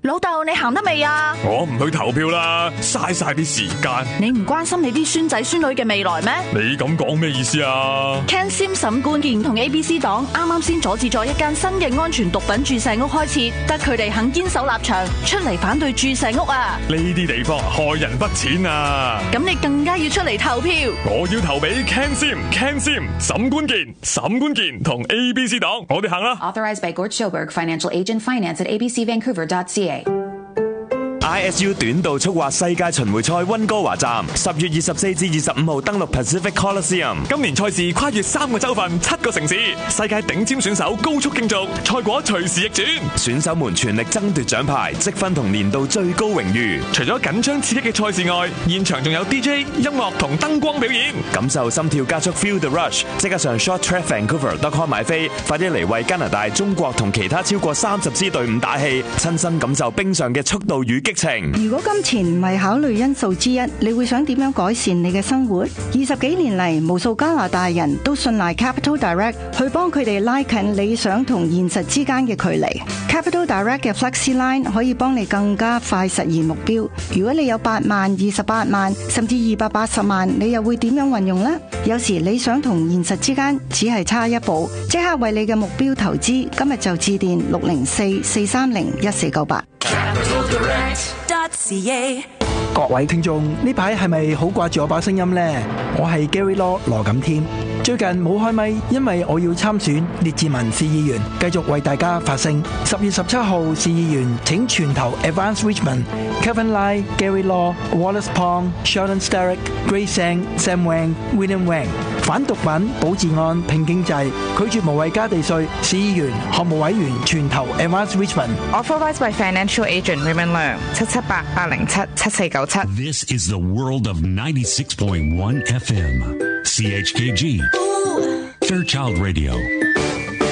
老豆，你行得未啊？ 我唔去投票啦，嘥晒啲時間。 你唔關心你啲孫仔孫女嘅未來咩？ 你咁講咩意思啊？ Ken Sim 沈冠健同 ABC 黨啱啱先阻止咗一間新嘅安全毒品注射屋開設，得佢哋肯堅守立場，出嚟反對注射屋啊！ 呢啲地方害人不淺啊！ 咁你更加要出嚟投票。 我要投俾 Ken Sim、沈冠健同 ABC 黨，我哋行啦。 Authorized by Gort Schoberg, Financial Agent, Finance at abcvancouver.ca. ISU 短道速滑世界巡迴賽溫哥華站10月24至25號登陸 Pacific Coliseum。 今年賽事跨越3個州份、7個城市，世界頂尖選手高速競逐，賽果隨時逆轉。 選手們全力爭奪獎牌、積分同年度最高榮譽。 除咗緊張刺激嘅賽事外，現場仲有 DJ、音樂同燈光表演， 感受心跳加速 Feel the Rush。即刻上 shorttrackvancouver.com 買飛，快啲嚟為加拿大、中國同其他超過30支隊伍打氣，親身感受冰上嘅速度與激情。 如果金錢唔係考慮因素之一，你會想點樣改善你嘅生活？20幾年嚟，無數加拿大人都信賴 Capital Direct 去幫佢哋拉近理想同現實之間嘅距離。Capital Direct 嘅 Flexi Line 可以幫你更加快實現目標。如果你有8萬、28萬，甚至280萬，你又會點樣運用呢？有時理想同現實之間只係差一步，即刻為你嘅目標投資。今日就致電604-430-1498。 各位聽眾，呢排係咪好掛住我把聲音呢？我係 Gary Law 羅錦添。最近冇開咪，因為我要參選列治文市議員，繼續為大家發聲。10月17號市議員請全投 Advance Richmond、Kevin Lai、Gary Law、Wallace Pong、Sheldon Sterick、Grace Sang、Sam Wang、William Wang。反毒品、保治安、拼經濟，拒絕無謂加地稅。市議員、項目委員全投 Advance Richmond。Authorized by Financial Agent Raymond Leung 778-807-7497。 This is the world of 96.1 FM. CHKG. Fairchild Radio.